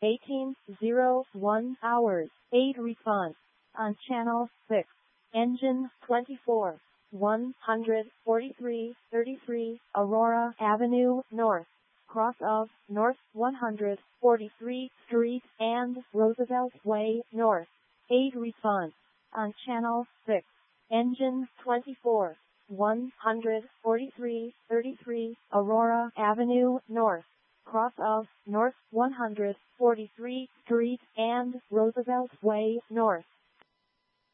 18:01 hours. 8 response. On channel 6. Engine 24. 143:33 Aurora Avenue North. Cross of North 143th Street and Roosevelt Way North. 8 response. On channel 6. Engine 24. 143:33 Aurora Avenue North. Cross of North 143th Street and Roosevelt Way North.